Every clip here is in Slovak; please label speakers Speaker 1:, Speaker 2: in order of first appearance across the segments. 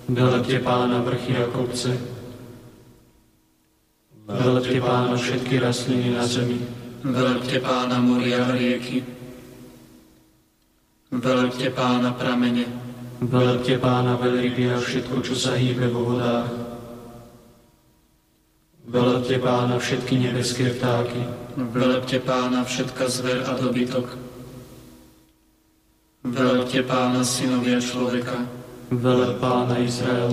Speaker 1: Velebte Pána vrchy a kopce. Velebte Pána všetky rastliny na zemi.
Speaker 2: Velebte Pána moria a rieky. Velebte Pána pramene.
Speaker 1: Velebte Pána veľryby a všetko, čo sa hýbe vo vodách. Velebte Pána všetky nebeské vtáky.
Speaker 2: Velebte Pána všetka zver a dobytok. Velebte Pána synovia človeka.
Speaker 1: Veleb Pána Izrael.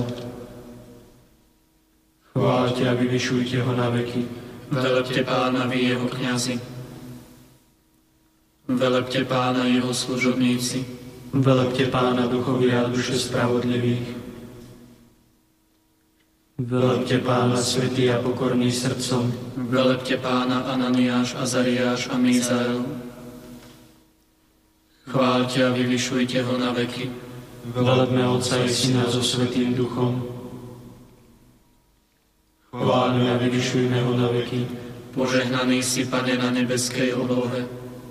Speaker 1: Chváľte a vyvyšujte ho na veky.
Speaker 2: Velebte Pána vy jeho kňazi. Velebte Pána jeho služobníci.
Speaker 1: Velebte Pána duchovia a duše spravodlivých. Velebte Pána svätý a pokorný srdcom.
Speaker 2: Velebte Pána Ananiáš, Azariáš a Mízael. Chváľte a vyvyšujte ho na veky.
Speaker 1: Velebme Otca i Syna so Svätým Duchom. Chváľme a vyvyšujme ho na veky.
Speaker 2: Požehnaný si, Pane, na nebeskej oblohe.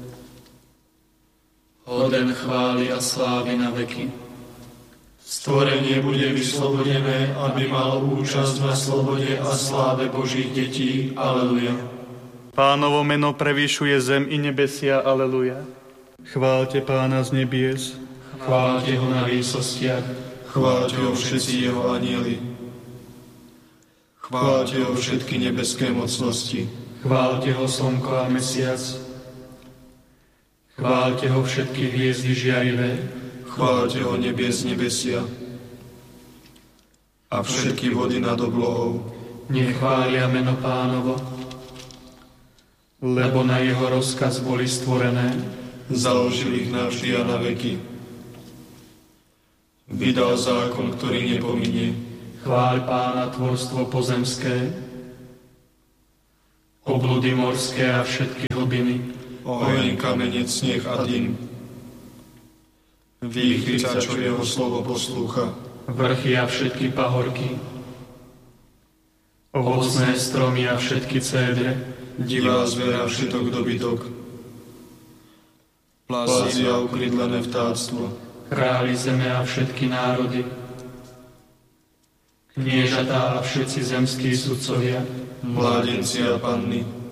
Speaker 2: Hoden chvály a slávy na veky.
Speaker 1: Stvorenie bude vyslobodené, aby malo účasť na slobode a sláve Božích detí. Aleluja.
Speaker 3: Pánovo meno prevyšuje zem i nebesia. Aleluja. Chváľte Pána z nebies.
Speaker 1: Chváľte ho na výsostiach.
Speaker 4: Chváľte ho všetci jeho anjeli. Chváľte ho všetky nebeské mocnosti.
Speaker 1: Chváľte ho slnko a mesiac. Chváľte ho všetky hviezdy žiarivé.
Speaker 4: Chváľte ho nebie z nebesia a všetky vody nad oblohou.
Speaker 1: Nech chvália meno Pánovo, lebo na jeho rozkaz boli stvorené.
Speaker 4: Založil ich navždy a na veky. Vydal zákon, ktorý nepominie.
Speaker 1: Chváľ Pána tvorstvo pozemské, obludy morské a všetky hlbiny.
Speaker 4: Oheň, kamenec, sneh a dym. Výchrica, čo jeho slovo poslúcha.
Speaker 1: Vrchy a všetky pahorky, ovocné stromy a všetky cédre.
Speaker 4: Divá zver a všetok dobytok. Plasy a ukrydlené vtáctvo.
Speaker 1: Králi zeme a všetky národy. Kniežatá a všetci zemskí sudcovia.
Speaker 4: Mládenci a panny.